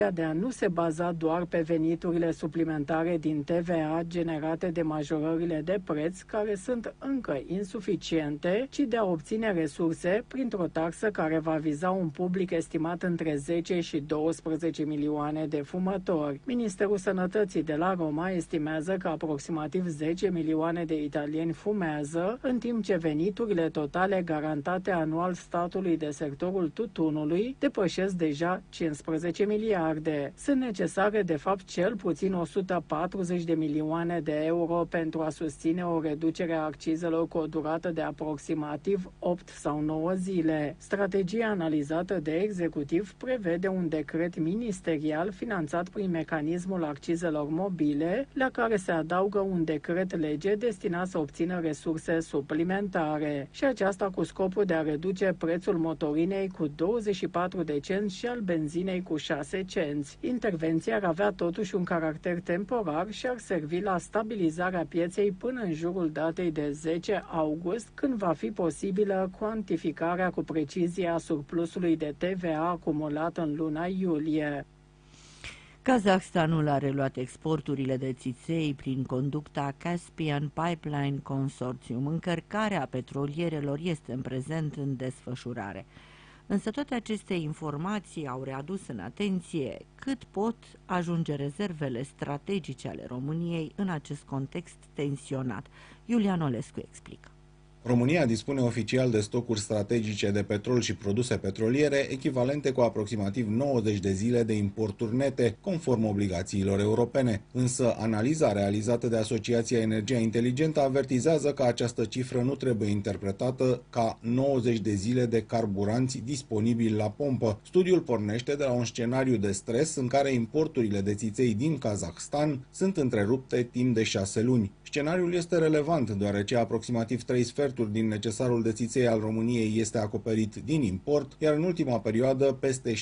de a nu se baza doar pe veniturile suplimentare din TVA generate de majorările de preț, care sunt încă insuficiente, ci de a obține resurse printr-o taxă care va viza un public estimat între 10 și 12 milioane de fumători. Ministerul Sănătății de la Roma estimează că aproximativ 10 milioane de italieni fumează, în timp ce veniturile totale garantate anual statului de sectorul tutunului depășesc deja 15 miliarde. Sunt necesare, de fapt, cel puțin 140 de milioane de euro pentru a susține o reducere a accizelor cu o durată de aproximativ 8 sau 9 zile. Strategia analizată de executiv prevede un decret ministerial finanțat prin mecanismul accizelor mobile, la care se adaugă un decret lege destinat să obțină resurse suplimentare, și aceasta cu scopul de a reduce prețul motorinei cu 24 de cenți și al benzinei cu 6 cenți. Intervenția ar avea totuși un caracter temporar și ar servi la stabilizarea pieței până în jurul datei de 10 august, când va fi posibilă cuantificarea cu precizie a surplusului de TVA acumulat în luna iulie. Kazahstanul a reluat exporturile de țiței prin conducta Caspian Pipeline Consortium. Încărcarea petrolierelor este în prezent în desfășurare. Însă toate aceste informații au readus în atenție cât pot ajunge rezervele strategice ale României în acest context tensionat. Iulian Olescu explică. România dispune oficial de stocuri strategice de petrol și produse petroliere echivalente cu aproximativ 90 de zile de importuri nete, conform obligațiilor europene. Însă, analiza realizată de Asociația Energia Inteligentă avertizează că această cifră nu trebuie interpretată ca 90 de zile de carburanți disponibili la pompă. Studiul pornește de la un scenariu de stres în care importurile de țiței din Kazahstan sunt întrerupte timp de 6 luni. Scenariul este relevant, deoarece aproximativ 3 sferturi din necesarul de țiței al României este acoperit din import, iar în ultima perioadă peste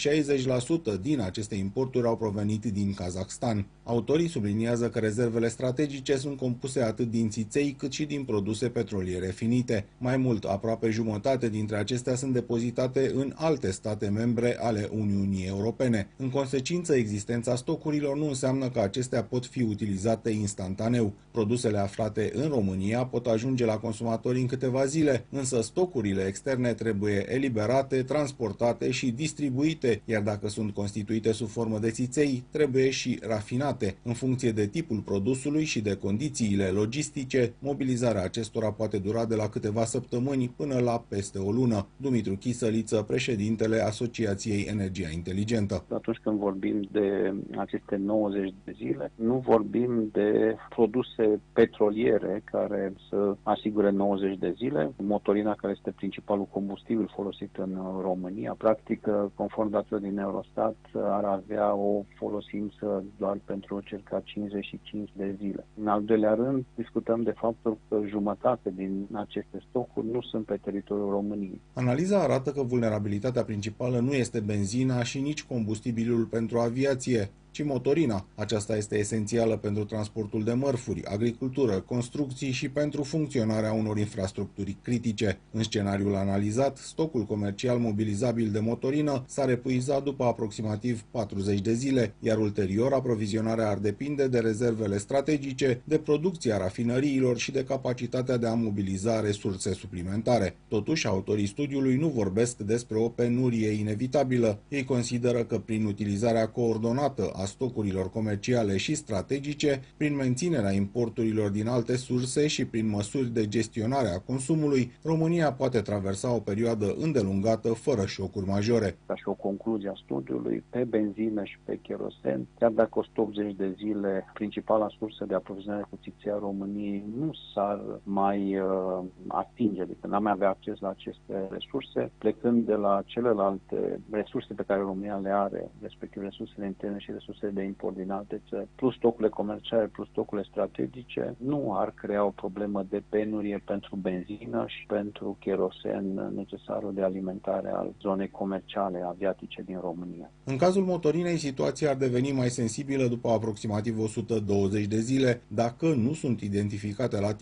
60% din aceste importuri au provenit din Kazahstan. Autorii subliniază că rezervele strategice sunt compuse atât din țiței cât și din produse petroliere finite. Mai mult, aproape jumătate dintre acestea sunt depozitate în alte state membre ale Uniunii Europene. În consecință, existența stocurilor nu înseamnă că acestea pot fi utilizate instantaneu. Produsele aflate în România pot ajunge la consumatori în câteva zile, însă stocurile externe trebuie eliberate, transportate și distribuite, iar dacă sunt constituite sub formă de țiței, trebuie și rafinate. În funcție de tipul produsului și de condițiile logistice, mobilizarea acestora poate dura de la câteva săptămâni până la peste o lună. Dumitru Chisăliță, președintele Asociației Energia Inteligentă. Atunci când vorbim de aceste 90 de zile, nu vorbim de produse petroliere care să asigure 90 de zile. Motorina, care este principalul combustibil folosit în România, practic, conform datelor din Eurostat, ar avea o folosință doar pentru circa 55 de zile. În al doilea rând, discutăm de faptul că jumătate din aceste stocuri nu sunt pe teritoriul României. Analiza arată că vulnerabilitatea principală nu este benzina și nici combustibilul pentru aviație, ci motorina. Aceasta este esențială pentru transportul de mărfuri, agricultură, construcții și pentru funcționarea unor infrastructuri critice. În scenariul analizat, stocul comercial mobilizabil de motorină s-ar epuiza după aproximativ 40 de zile, iar ulterior aprovizionarea ar depinde de rezervele strategice, de producția rafinăriilor și de capacitatea de a mobiliza resurse suplimentare. Totuși, autorii studiului nu vorbesc despre o penurie inevitabilă. Ei consideră că prin utilizarea coordonată a stocurilor comerciale și strategice, prin menținerea importurilor din alte surse și prin măsuri de gestionare a consumului, România poate traversa o perioadă îndelungată fără șocuri majore. Ca și o concluzie a studiului, pe benzină și pe kerosen, chiar dacă 180 de zile principala sursă de aprovizionare cu țiței a României nu s-ar mai atinge, adică n-am mai avea acces la aceste resurse, plecând de la celelalte resurse pe care România le are, respectiv resursele interne și resursele de import din alte țări, plus stocurile comerciale, plus stocurile strategice, nu ar crea o problemă de penurie pentru benzină și pentru kerosen necesarul de alimentare al zonei comerciale aviatice din România. În cazul motorinei, situația ar deveni mai sensibilă după aproximativ 120 de zile, dacă nu sunt identificate la timp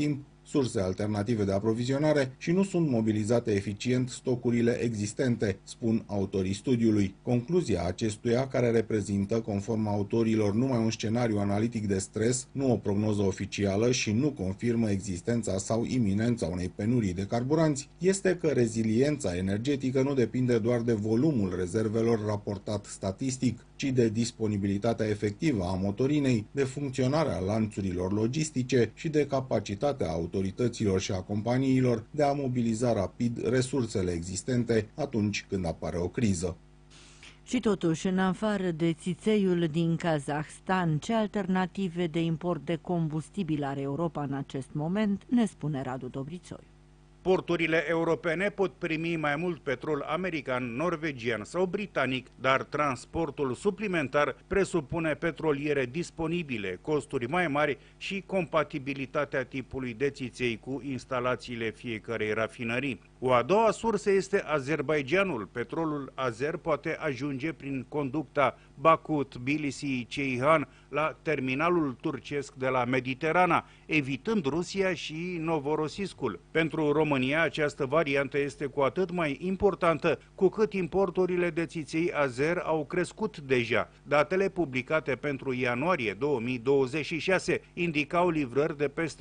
surse alternative de aprovizionare și nu sunt mobilizate eficient stocurile existente, spun autorii studiului. Concluzia acestuia, care reprezintă, conform autorilor, numai un scenariu analitic de stres, nu o prognoză oficială și nu confirmă existența sau iminența unei penurii de carburanți, este că reziliența energetică nu depinde doar de volumul rezervelor raportat statistic, ci de disponibilitatea efectivă a motorinei, de funcționarea lanțurilor logistice și de capacitatea autorităților și a companiilor de a mobiliza rapid resursele existente atunci când apare o criză. Și totuși, în afară de țițeiul din Kazahstan, ce alternative de import de combustibil are Europa în acest moment, ne spune Radu Dobrițoi. Porturile europene pot primi mai mult petrol american, norvegian sau britanic, dar transportul suplimentar presupune petroliere disponibile, costuri mai mari și compatibilitatea tipului de țiței cu instalațiile fiecărei rafinării. O a doua sursă este Azerbaidjanul. Petrolul azer poate ajunge prin conducta Baku-Tbilisi-Ceyhan la terminalul turcesc de la Mediterana, evitând Rusia și Novorosiscul. Pentru România, această variantă este cu atât mai importantă, cu cât importurile de țiței azer au crescut deja. Datele publicate pentru ianuarie 2026 indicau livrări de peste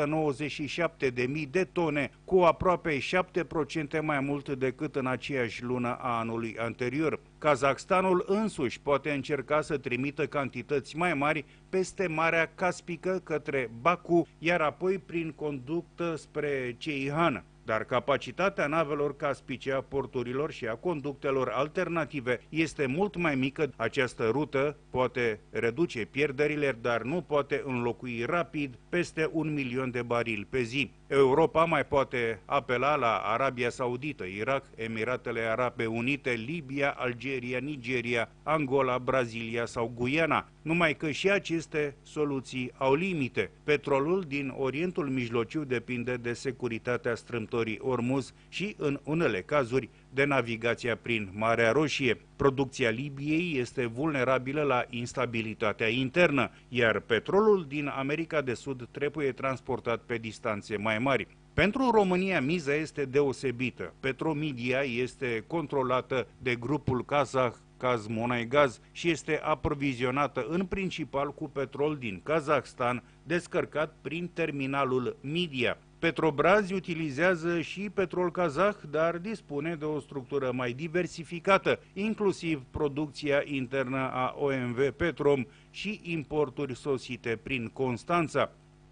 197.000 de tone, cu aproape 7% mai mult decât în aceeași lună a anului anterior. Kazahstanul însuși poate încerca să trimită cantități mai mari peste Marea Caspică către Baku, iar apoi prin conductă spre Ceyhan. Dar capacitatea navelor caspice, a porturilor și a conductelor alternative este mult mai mică. Această rută poate reduce pierderile, dar nu poate înlocui rapid peste 1 milion de barili pe zi. Europa mai poate apela la Arabia Saudită, Irak, Emiratele Arabe Unite, Libia, Algeria, Nigeria, Angola, Brazilia sau Guyana, numai că și aceste soluții au limite. Petrolul din Orientul Mijlociu depinde de securitatea strâmtorii Ormuz și, în unele cazuri, de navigația prin Marea Roșie. Producția Libiei este vulnerabilă la instabilitatea internă, iar petrolul din America de Sud trebuie transportat pe distanțe mai mari. Pentru România miza este deosebită. Petromedia este controlată de grupul kazah KazMunayGaz și este aprovizionată în principal cu petrol din Kazahstan, descărcat prin terminalul Midia. Petrobras utilizează și petrol kazah, dar dispune de o structură mai diversificată, inclusiv producția internă a OMV Petrom și importuri sosite prin Constanța.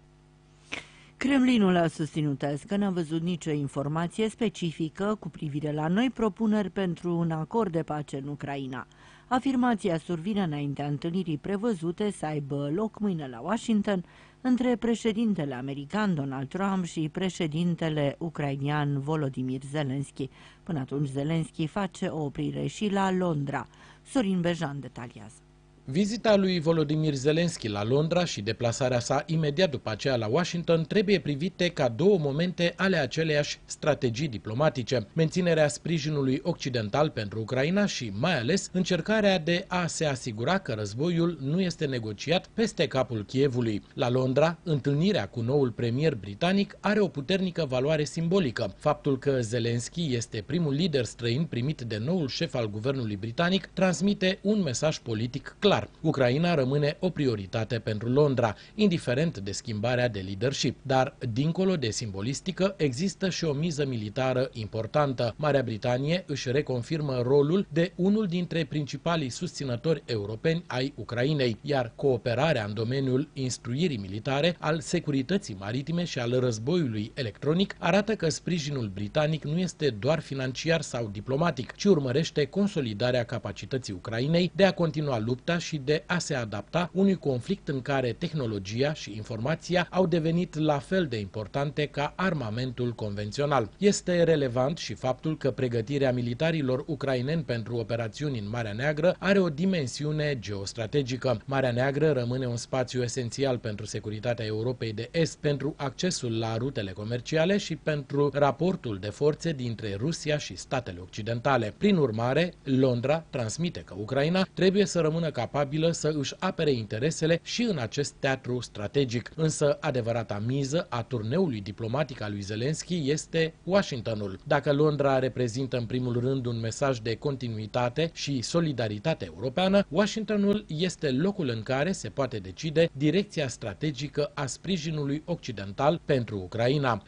Kremlinul a susținut azi că n-a văzut nicio informație specifică cu privire la noi propuneri pentru un acord de pace în Ucraina. Afirmația survine înaintea întâlnirii prevăzute să aibă loc mâine la Washington între președintele american Donald Trump și președintele ucrainian Volodymyr Zelensky. Până atunci, Zelensky face o oprire și la Londra. Sorin Bejan detaliază. Vizita lui Volodymyr Zelensky la Londra și deplasarea sa imediat după aceea la Washington trebuie privite ca două momente ale aceleiași strategii diplomatice, menținerea sprijinului occidental pentru Ucraina și, mai ales, încercarea de a se asigura că războiul nu este negociat peste capul Kievului. La Londra, întâlnirea cu noul premier britanic are o puternică valoare simbolică. Faptul că Zelensky este primul lider străin primit de noul șef al guvernului britanic transmite un mesaj politic clar. Ucraina rămâne o prioritate pentru Londra, indiferent de schimbarea de leadership. Dar, dincolo de simbolistică, există și o miză militară importantă. Marea Britanie își reconfirmă rolul de unul dintre principalii susținători europeni ai Ucrainei, iar cooperarea în domeniul instruirii militare, al securității maritime și al războiului electronic arată că sprijinul britanic nu este doar financiar sau diplomatic, ci urmărește consolidarea capacității Ucrainei de a continua lupta și de a se adapta unui conflict în care tehnologia și informația au devenit la fel de importante ca armamentul convențional. Este relevant și faptul că pregătirea militarilor ucraineni pentru operațiuni în Marea Neagră are o dimensiune geostrategică. Marea Neagră rămâne un spațiu esențial pentru securitatea Europei de Est, pentru accesul la rutele comerciale și pentru raportul de forțe dintre Rusia și statele occidentale. Prin urmare, Londra transmite că Ucraina trebuie să rămână capabilă capabilă să își apere interesele și în acest teatru strategic. Însă, adevărata miză a turneului diplomatic al lui Zelensky este Washingtonul. Dacă Londra reprezintă în primul rând un mesaj de continuitate și solidaritate europeană, Washingtonul este locul în care se poate decide direcția strategică a sprijinului occidental pentru Ucraina.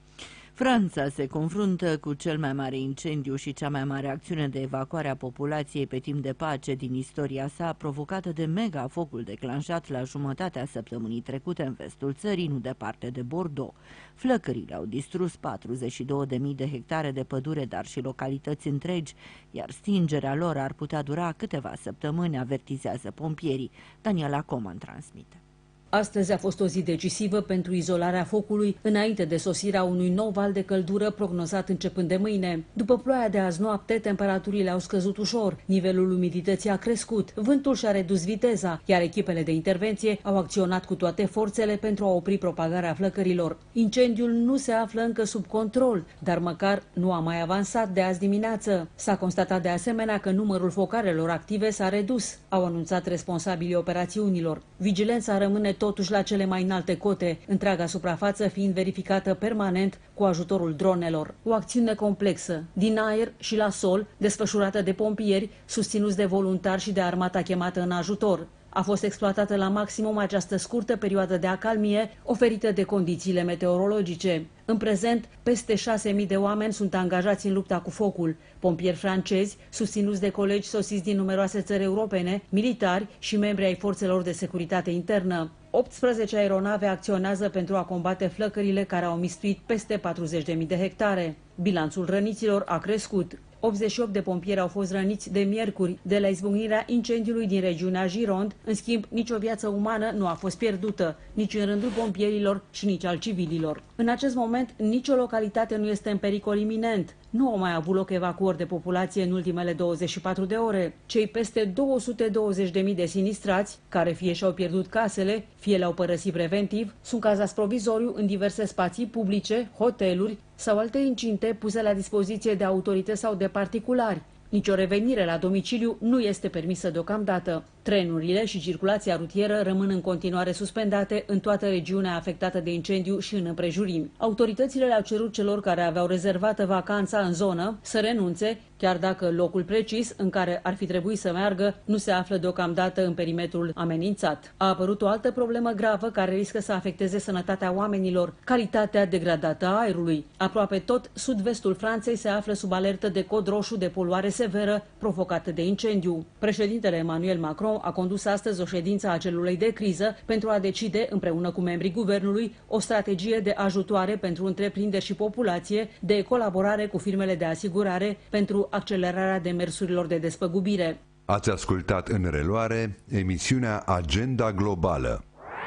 Franța se confruntă cu cel mai mare incendiu și cea mai mare acțiune de evacuare a populației pe timp de pace din istoria sa, provocată de mega-focul declanșat la jumătatea săptămânii trecute în vestul țării, nu departe de Bordeaux. Flăcările au distrus 42.000 de hectare de pădure, dar și localități întregi, iar stingerea lor ar putea dura câteva săptămâni, avertizează pompierii. Daniela Coman transmite. Astăzi a fost o zi decisivă pentru izolarea focului, înainte de sosirea unui nou val de căldură prognozat începând de mâine. După ploaia de azi noapte, temperaturile au scăzut ușor, nivelul umidității a crescut, vântul și-a redus viteza, iar echipele de intervenție au acționat cu toate forțele pentru a opri propagarea flăcărilor. Incendiul nu se află încă sub control, dar măcar nu a mai avansat de azi dimineață. S-a constatat de asemenea că numărul focarelor active s-a redus, au anunțat responsabilii operațiunilor. Vigilența rămâne totuși la cele mai înalte cote, întreaga suprafață fiind verificată permanent cu ajutorul dronelor. O acțiune complexă, din aer și la sol, desfășurată de pompieri, susținuți de voluntari și de armata chemată în ajutor. A fost exploatată la maximum această scurtă perioadă de acalmie oferită de condițiile meteorologice. În prezent, peste 6.000 de oameni sunt angajați în lupta cu focul. Pompieri francezi, susținuți de colegi sosiți din numeroase țări europene, militari și membri ai forțelor de securitate internă. 18 aeronave acționează pentru a combate flăcările care au mistuit peste 40.000 de hectare. Bilanțul răniților a crescut. 88 de pompieri au fost răniți de miercuri, de la izbucnirea incendiului din regiunea Gironde. În schimb, nicio viață umană nu a fost pierdută, nici în rândul pompierilor și nici al civililor. În acest moment, nicio localitate nu este în pericol iminent. Nu au mai avut loc evacuări de populație în ultimele 24 de ore. Cei peste 220.000 de sinistrați, care fie și-au pierdut casele, fie le-au părăsit preventiv, sunt cazați provizoriu în diverse spații publice, hoteluri sau alte incinte puse la dispoziție de autorități sau de particulari. Nicio revenire la domiciliu nu este permisă deocamdată. Trenurile și circulația rutieră rămân în continuare suspendate în toată regiunea afectată de incendiu și în împrejurimi. Autoritățile le-au cerut celor care aveau rezervată vacanța în zonă să renunțe, chiar dacă locul precis în care ar fi trebuit să meargă nu se află deocamdată în perimetrul amenințat. A apărut o altă problemă gravă care riscă să afecteze sănătatea oamenilor, calitatea degradată a aerului. Aproape tot sud-vestul Franței se află sub alertă de cod roșu de poluare severă provocată de incendiu. Președintele Emmanuel Macron a condus astăzi o ședință a celulei de criză pentru a decide, împreună cu membrii guvernului, o strategie de ajutoare pentru întreprinderi și populație, de colaborare cu firmele de asigurare pentru accelerarea demersurilor de despăgubire. Ați ascultat în reluare emisiunea Agenda Globală.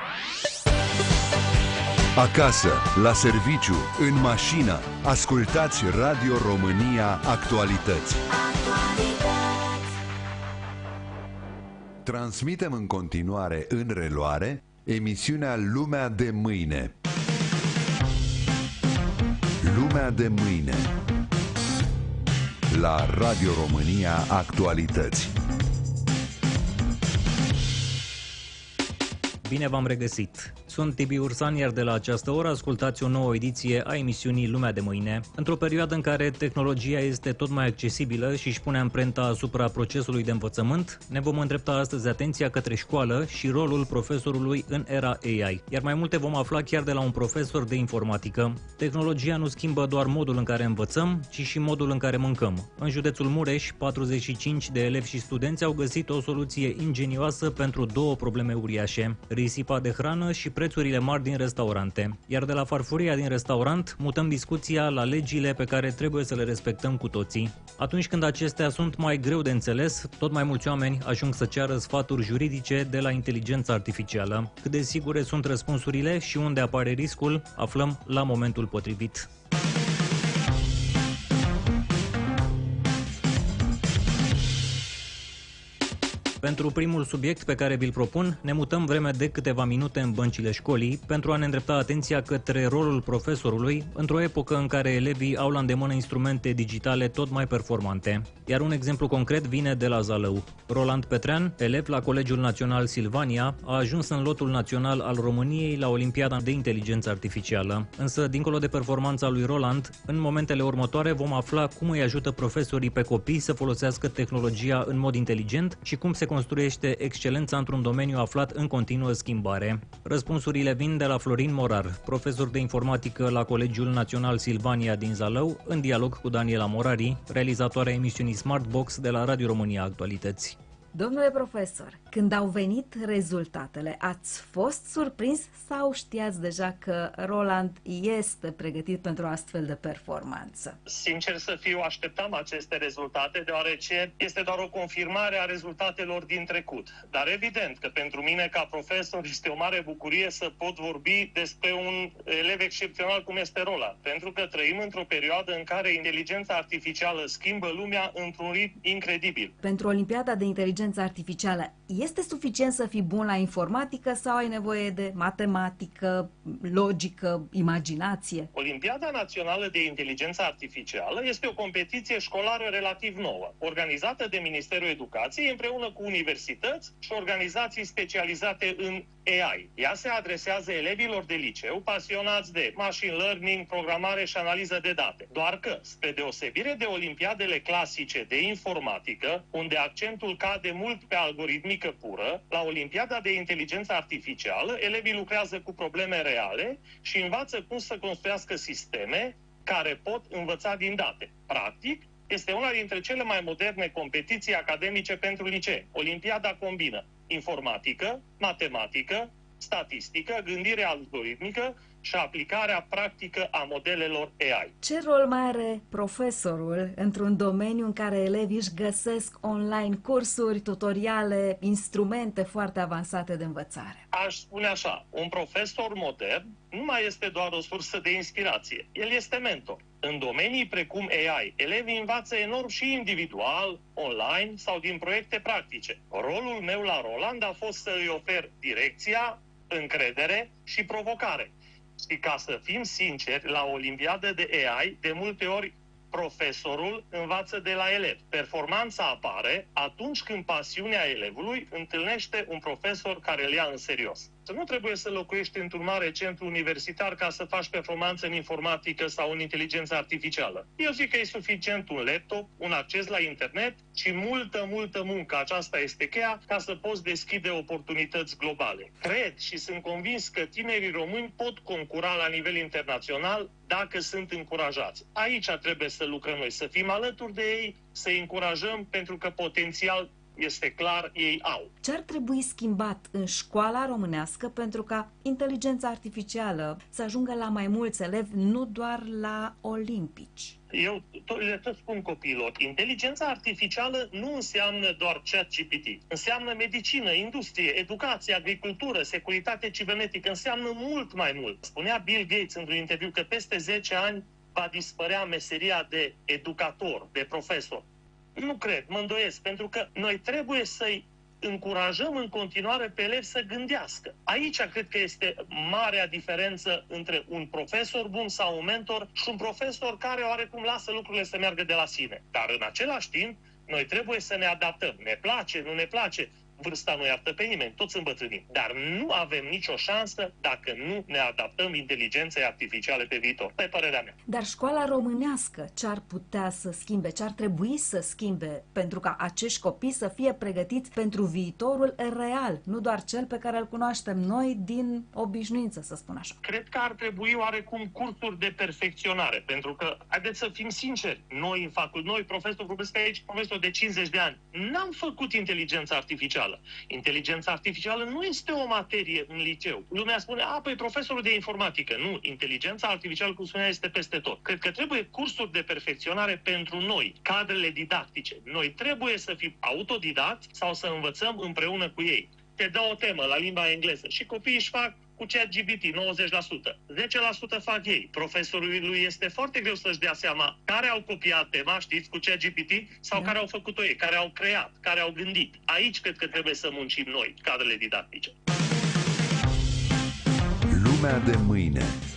Acasă, la serviciu, în mașină, ascultați Radio România Actualități. Transmitem în continuare în reluare emisiunea Lumea de mâine. Lumea de mâine la Radio România Actualități. Bine v-am regăsit! Sunt Tibi Ursan, iar de la această oră ascultați o nouă ediție a emisiunii Lumea de mâine. Într-o perioadă în care tehnologia este tot mai accesibilă și își pune amprenta asupra procesului de învățământ, ne vom îndrepta astăzi atenția către școală și rolul profesorului în era AI. Iar mai multe vom afla chiar de la un profesor de informatică. Tehnologia nu schimbă doar modul în care învățăm, ci și modul în care mâncăm. În județul Mureș, 45 de elevi și studenți au găsit o soluție ingenioasă pentru două probleme uriașe: risipa de hrană și prețurile mari din restaurante. Iar de la farfuria din restaurant mutăm discuția la legile pe care trebuie să le respectăm cu toții. Atunci când acestea sunt mai greu de înțeles, tot mai mulți oameni ajung să ceară sfaturi juridice de la inteligența artificială. Cât de sigure sunt răspunsurile și unde apare riscul, aflăm la momentul potrivit. Pentru primul subiect pe care vi-l propun, ne mutăm vreme de câteva minute în băncile școlii pentru a ne îndrepta atenția către rolul profesorului într-o epocă în care elevii au la îndemână instrumente digitale tot mai performante. Iar un exemplu concret vine de la Zalău. Roland Petrean, elev la Colegiul Național Silvania, a ajuns în lotul național al României la Olimpiada de Inteligență Artificială. Însă, dincolo de performanța lui Roland, în momentele următoare vom afla cum îi ajută profesorii pe copii să folosească tehnologia în mod inteligent și cum se construiește excelența într-un domeniu aflat în continuă schimbare. Răspunsurile vin de la Florin Morar, profesor de informatică la Colegiul Național Silvania din Zalău, în dialog cu Daniela Morari, realizatoarea emisiunii Smartbox de la Radio România Actualități. Domnule profesor, când au venit rezultatele, ați fost surprins sau știați deja că Roland este pregătit pentru astfel de performanță? Sincer să fiu, așteptam aceste rezultate, deoarece este doar o confirmare a rezultatelor din trecut. Dar evident că pentru mine, ca profesor, este o mare bucurie să pot vorbi despre un elev excepțional cum este Roland. Pentru că trăim într-o perioadă în care inteligența artificială schimbă lumea într-un ritm incredibil. Pentru Olimpiada de Inteligență Artificială, este suficient să fii bun la informatică sau ai nevoie de matematică, logică, imaginație? Olimpiada Națională de Inteligență Artificială este o competiție școlară relativ nouă, organizată de Ministerul Educației împreună cu universități și organizații specializate în AI. Ea se adresează elevilor de liceu pasionați de machine learning, programare și analiză de date. Doar că, spre deosebire de olimpiadele clasice de informatică, unde accentul cade mult pe algoritmică pură, la Olimpiada de Inteligență Artificială, elevii lucrează cu probleme reale și învață cum să construiască sisteme care pot învăța din date. Practic, este una dintre cele mai moderne competiții academice pentru licee. Olimpiada combină informatică, matematică, statistică, gândire algoritmică și aplicarea practică a modelelor AI. Ce rol mai are profesorul într-un domeniu în care elevii își găsesc online cursuri, tutoriale, instrumente foarte avansate de învățare? Aș spune așa, un profesor modern nu mai este doar o sursă de inspirație, el este mentor. În domenii precum AI, elevii învață enorm și individual, online sau din proiecte practice. Rolul meu la Roland a fost să îi ofer direcția, încredere și provocare. Și ca să fim sinceri, la Olimpiadă de AI, de multe ori profesorul învață de la elev. Performanța apare atunci când pasiunea elevului întâlnește un profesor care îl ia în serios. Nu trebuie să locuiești într-un mare centru universitar ca să faci performanță în informatică sau în inteligență artificială. Eu zic că e suficient un laptop, un acces la internet și multă muncă. Aceasta este cheia ca să poți deschide oportunități globale. Cred și sunt convins că tinerii români pot concura la nivel internațional dacă sunt încurajați. Aici trebuie să lucrăm noi, să fim alături de ei, să-i încurajăm, pentru că potențial este clar, ei au. Ce ar trebui schimbat în școala românească pentru ca inteligența artificială să ajungă la mai mulți elevi, nu doar la olimpici? Eu le tot spun copiilor, inteligența artificială nu înseamnă doar ChatGPT. Înseamnă medicină, industrie, educație, agricultură, securitate cibernetică, înseamnă mult mai mult. Spunea Bill Gates într-un interviu că peste 10 ani va dispărea meseria de educator, de profesor. Nu cred, mă îndoiesc, pentru că noi trebuie să-i încurajăm în continuare pe elevi să gândească. Aici cred că este marea diferență între un profesor bun sau un mentor și un profesor care oarecum lasă lucrurile să meargă de la sine. Dar în același timp, noi trebuie să ne adaptăm. Ne place, nu ne place. Vârsta nu iartă pe nimeni, toți îmbătrânim. Dar nu avem nicio șansă dacă nu ne adaptăm inteligenței artificiale pe viitor. Pe părerea mea. Dar școala românească ce ar putea să schimbe, ce ar trebui să schimbe pentru ca acești copii să fie pregătiți pentru viitorul real, nu doar cel pe care îl cunoaștem noi din obișnuință, să spun așa? Cred că ar trebui oarecum cursuri de perfecționare, pentru că, haideți să fim sinceri, noi în facultate, noi profesori, vorbesc aici, profesori de 50 de ani, n-am făcut inteligența artificială. Inteligența artificială nu este o materie în liceu. Lumea spune, păi profesorul de informatică. Nu, inteligența artificială, cum spunea, este peste tot. Cred că trebuie cursuri de perfecționare pentru noi, cadrele didactice. Noi trebuie să fim autodidacți sau să învățăm împreună cu ei. te dă o temă la limba engleză și copiii își fac cu ChatGPT 90%. 10% fac ei. Profesorului lui este foarte greu să-și dea seama care au copiat tema, știți, cu ChatGPT sau care au făcut-o ei, care au creat, care au gândit. Aici cred că trebuie să muncim noi, cadrele didactice. Lumea de mâine.